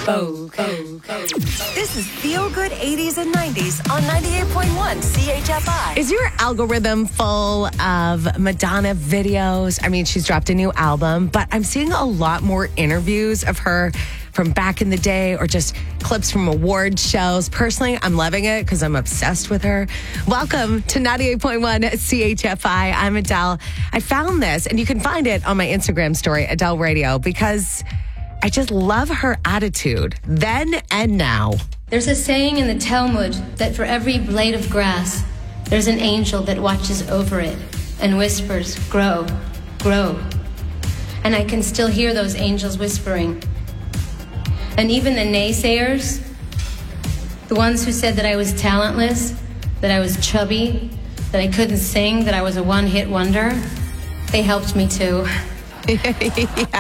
This is Feel Good 80s and 90s on 98.1 CHFI. Is your algorithm full of Madonna videos? I mean, she's dropped a new album, but I'm seeing a lot more interviews of her from back in the day or just clips from award shows. Personally, I'm loving it because I'm obsessed with her. Welcome to 98.1 CHFI. I'm Adele. I found this, and you can find it on my Instagram story, Adele Radio, because I just love her attitude then and now. There's a saying in the Talmud that for every blade of grass, there's an angel that watches over it and whispers, grow, grow. And I can still hear those angels whispering. And even the naysayers, the ones who said that I was talentless, that I was chubby, that I couldn't sing, that I was a one-hit wonder, they helped me too. Yeah,